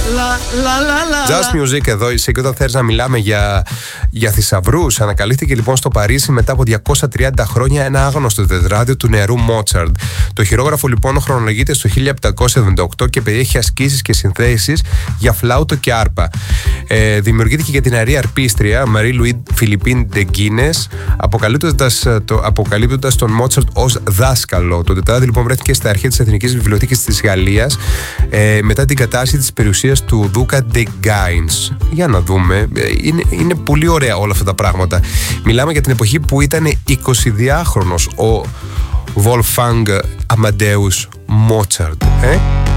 Just Music εδώ είσαι, και όταν θες να μιλάμε για θησαυρούς, ανακαλύφθηκε λοιπόν στο Παρίσι μετά από 230 χρόνια ένα άγνωστο τετράδιο του νεαρού Μότσαρντ. Το χειρόγραφο λοιπόν χρονολογείται στο 1778 και περιέχει ασκήσεις και συνθέσεις για φλάουτο και άρπα. Δημιουργήθηκε για την νεαρή αρπίστρια Μαρί Λουί Φιλιππίν Ντεγκίνες, αποκαλύπτοντας τον Μότσαρντ ως δάσκαλο. Το τετράδιο λοιπόν βρέθηκε στα αρχαία της Εθνικής Βιβλιοθήκης της Γαλλίας μετά την κατάσχεση της περιουσίας του Δούκα Ντεγκάινς. Για να δούμε, είναι πολύ ωραία όλα αυτά τα πράγματα. Μιλάμε για την εποχή που ήταν 22χρονος ο Wolfgang Amadeus Mozart.